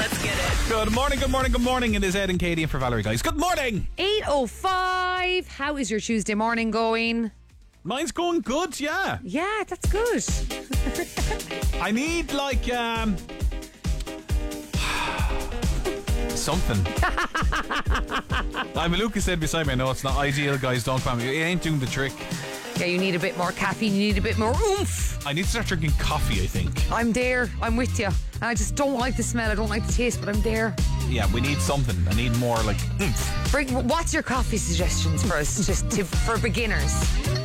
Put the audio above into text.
Let's get it. Good morning, good morning, good morning. It is Ed and Katie and for Valerie, guys. Good morning. 8:05. How is your Tuesday morning going? Mine's going good, yeah. Yeah, that's good. I need something. Lucas said beside me, I know it's not ideal, guys, don't come me. It ain't doing the trick. Yeah, you need a bit more caffeine. You need a bit more oomph. I need to start drinking coffee, I think. I'm there. I'm with you. I just don't like the smell. I don't like the taste, but I'm there. Yeah, we need something. I need more oomph. What's your coffee suggestions for us, just for beginners?